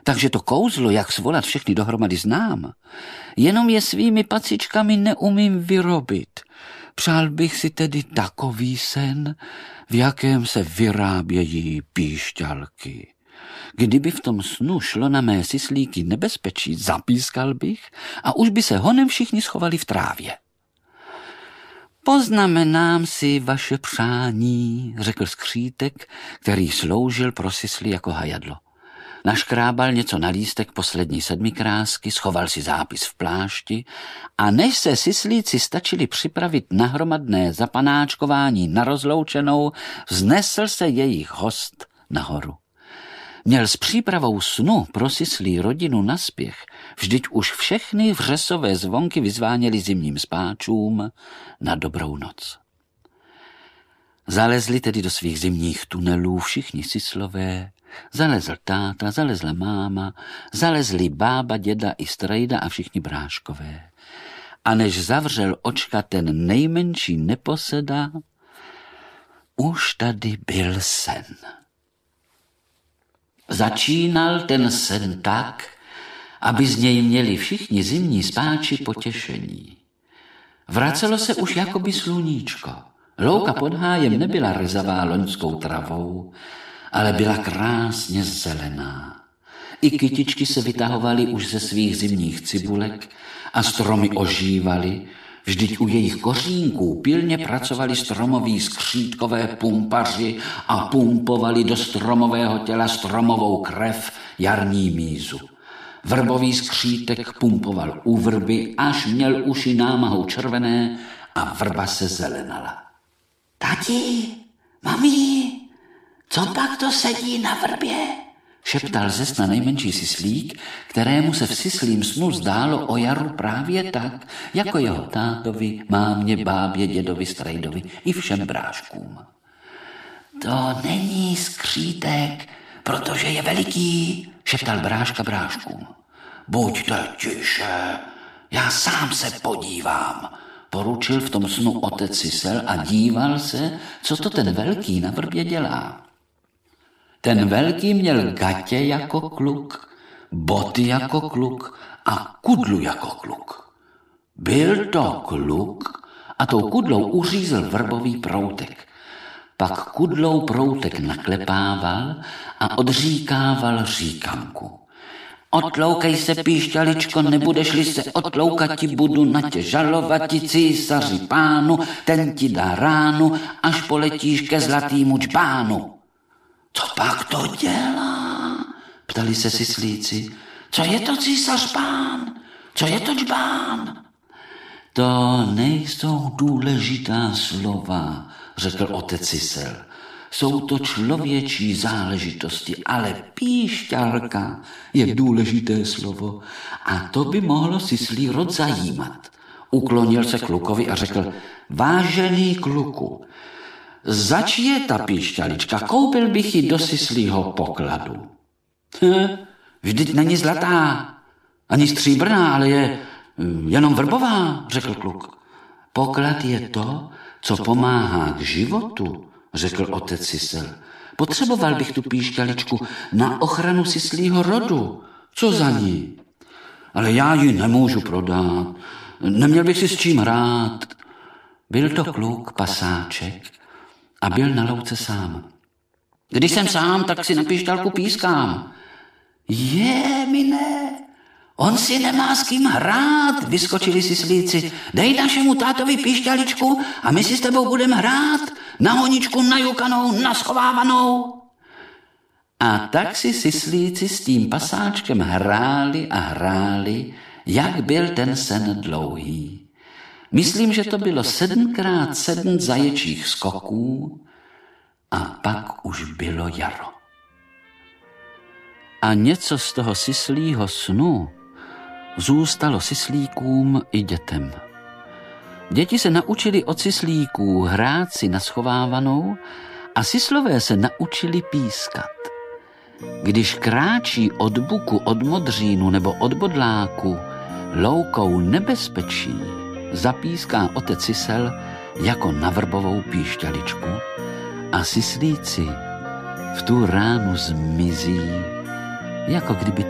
takže to kouzlo, jak svolat všechny dohromady znám. Jenom je svými pacičkami neumím vyrobit. Přál bych si tedy takový sen, v jakém se vyrábějí píšťalky. Kdyby v tom snu šlo na mé syslíky nebezpečí, zapískal bych a už by se honem všichni schovali v trávě. Poznamenám si vaše přání, řekl skřítek, který sloužil pro sysly jako hajadlo. Naškrábal něco na lístek poslední 7 krásky, schoval si zápis v plášti a než se syslíci stačili připravit na hromadné zapanáčkování na rozloučenou, vznesl se jejich host nahoru. Měl s přípravou snu pro syslí rodinu naspěch, vždyť už všechny vřesové zvonky vyzváněly zimním spáčům na dobrou noc. Zalezli tedy do svých zimních tunelů všichni syslové, zalezl táta, zalezla máma, zalezli bába, děda i strejda a všichni bráškové. A než zavřel očka ten nejmenší neposeda, už tady byl sen. Začínal ten sen tak, aby z něj měli všichni zimní spáči potěšení. Vracelo se už jakoby sluníčko. Louka pod hájem nebyla rezavá loňskou travou, ale byla krásně zelená. I kytičky se vytahovaly už ze svých zimních cibulek a stromy ožívaly, vždyť u jejich kořínků pilně pracovali stromoví skřítkové pumpaři a pumpovali do stromového těla stromovou krev jarní mízu. Vrbový skřítek pumpoval u vrby, až měl uši námahou červené a vrba se zelenala. Tati, mami, co pak to sedí na vrbě? Šeptal ze sna nejmenší syslík, kterému se v syslím snu zdálo o jaru právě tak, jako jeho tátovi, mámě, bábě, dědovi, strejdovi i všem bráškům. To není skřítek, protože je veliký, šeptal bráška bráškům. Buďte tiše, já sám se podívám, poručil v tom snu otec Sysel a díval se, co to ten velký na vrbě dělá. Ten velký měl gatě jako kluk, boty jako kluk a kudlu jako kluk. Byl to kluk a tou kudlou uřízl vrbový proutek. Pak kudlou proutek naklepával a odříkával říkanku. Otloukej se, píšťaličko, nebudeš-li se otloukat, ti budu na tě žalovat, ti císaři pánu, ten ti dá ránu, až poletíš ke zlatýmu džbánu. Co pak to dělá? Ptali se syslíci. Co je to císař pán? Co je to džbán? To nejsou důležitá slova, řekl otec Sysel. Jsou to člověčí záležitosti, ale píšťalka je důležité slovo a to by mohlo syslí rod zajímat. Uklonil se klukovi a řekl, vážený kluku, zač je ta píšťalička, koupil bych ji do syslího pokladu. Vždyť není zlatá, ani stříbrná, ale je jenom vrbová, řekl kluk. Poklad je to, co pomáhá k životu, řekl otec Sysel. Potřeboval bych tu píšťaličku na ochranu syslího rodu. Co za ní? Ale já ji nemůžu prodat. Neměl bych si s čím hrát. Byl to kluk, pasáček, a byl na louce sám. Když jsem sám, tak si na píšťalku pískám. Mine, on si nemá s kým hrát, vyskočili syslíci. Dej našemu tátovi píšťaličku a my si s tebou budeme hrát na honičku, najukanou, naschovávanou. A tak si syslíci s tím pasáčkem hráli a hráli, jak byl ten sen dlouhý. Myslím, že to bylo 7x7 zaječích skoků a pak už bylo jaro. A něco z toho syslího snu zůstalo syslíkům i dětem. Děti se naučili od syslíků hrát si na schovávanou a syslové se naučili pískat. Když kráčí od buku, od modřínu nebo od bodláku loukou nebezpečí, zapíská otec Sysel jako na vrbovou píšťaličku a syslíci v tu ránu zmizí, jako kdyby